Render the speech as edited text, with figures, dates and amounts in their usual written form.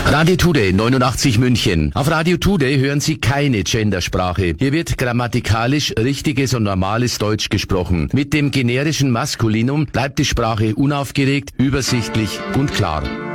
Radio Today 89 München. Auf Radio Today hören Sie keine Gendersprache. Hier wird grammatikalisch richtiges und normales Deutsch gesprochen. Mit dem generischen Maskulinum bleibt die Sprache unaufgeregt, übersichtlich und klar.